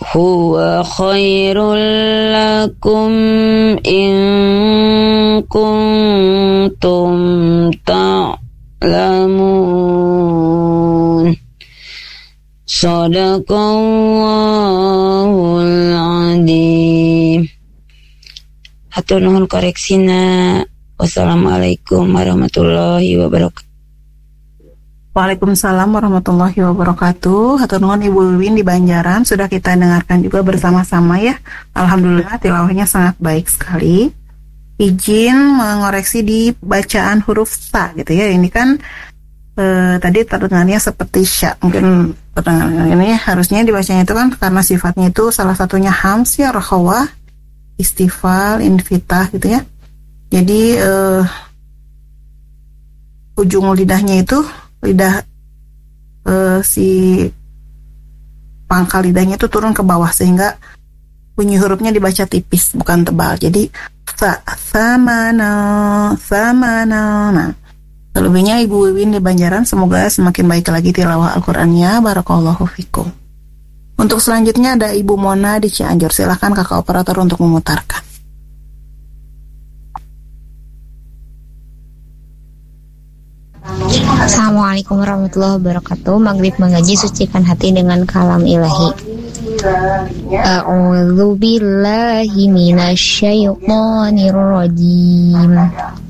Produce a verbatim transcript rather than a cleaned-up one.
huwa khairul lakum in kuntum ta'lamun. Shadaqallahul adzim. Hatur nuhun koreksina. Wassalamualaikum warahmatullahi wabarakatuh. Waalaikumsalam warahmatullahi wabarakatuh. Hatur nuhun Ibu Win di Banjaran, sudah kita dengarkan juga bersama-sama ya. Alhamdulillah tilawahnya sangat baik sekali. Izin mengoreksi di bacaan huruf ta gitu ya. Ini kan eh, tadi terdengarnya seperti sya. Mungkin terdengar ini harusnya dibacanya itu kan karena sifatnya itu salah satunya hams ya, rakhawah, istifal, infitah gitu ya. Jadi eh, ujung lidahnya itu lidah uh, si pangkal lidahnya itu turun ke bawah sehingga bunyi hurufnya dibaca tipis bukan tebal. Jadi sa samana samana. Nah, selebihnya Ibu Wiwin di Banjaran, semoga semakin baik lagi tilawah Al-Qur'annya. Barakallahu fikum. Untuk selanjutnya ada Ibu Mona di Cianjur. Silakan Kakak operator untuk memutarkan. Assalamualaikum warahmatullahi wabarakatuh. Maghrib mengaji, sucikan hati dengan kalam ilahi. A'udzu billahi minasyaitonir rajim.